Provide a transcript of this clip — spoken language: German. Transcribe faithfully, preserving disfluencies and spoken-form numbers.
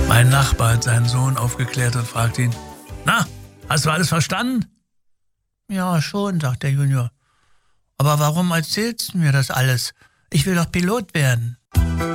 Mein Nachbar hat seinen Sohn aufgeklärt und fragt ihn, na, hast du alles verstanden? Ja, schon, sagt der Junior. Aber warum erzählst du mir das alles? Ich will doch Pilot werden.